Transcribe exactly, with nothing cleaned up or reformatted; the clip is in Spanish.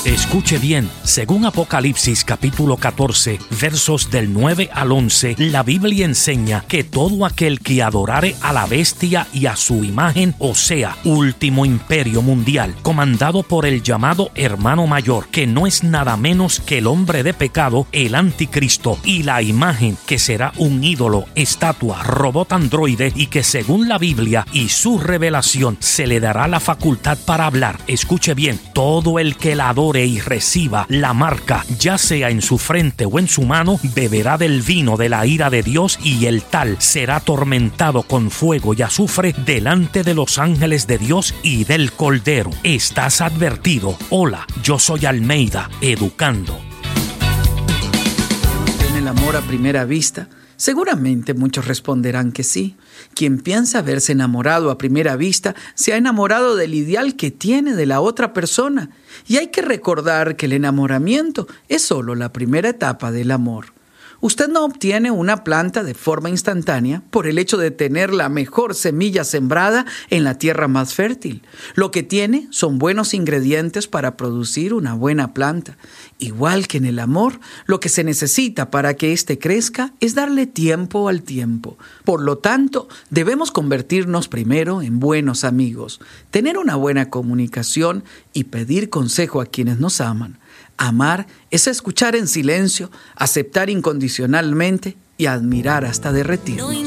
Escuche bien, según Apocalipsis capítulo catorce, versos del nueve al once, la Biblia enseña que todo aquel que adorare a la bestia y a su imagen, o sea, último imperio mundial, comandado por el llamado hermano mayor, que no es nada menos que el hombre de pecado, el anticristo, y la imagen, que será un ídolo, estatua, robot androide, y que según la Biblia y su revelación se le dará la facultad para hablar. Escuche bien, todo el que la adore y reciba la marca, ya sea en su frente o en su mano, beberá del vino de la ira de Dios, y el tal será atormentado con fuego y azufre delante de los ángeles de Dios y del Cordero. ¿Estás advertido? Hola, yo soy Almeida, educando. ¿En el amor a primera vista? Seguramente muchos responderán que sí. Quien piensa haberse enamorado a primera vista se ha enamorado del ideal que tiene de la otra persona. Y hay que recordar que el enamoramiento es solo la primera etapa del amor. Usted no obtiene una planta de forma instantánea por el hecho de tener la mejor semilla sembrada en la tierra más fértil. Lo que tiene son buenos ingredientes para producir una buena planta. Igual que en el amor, lo que se necesita para que éste crezca es darle tiempo al tiempo. Por lo tanto, debemos convertirnos primero en buenos amigos, tener una buena comunicación y pedir consejo a quienes nos aman. Amar es escuchar en silencio, aceptar incondicionalmente y admirar hasta derretirnos.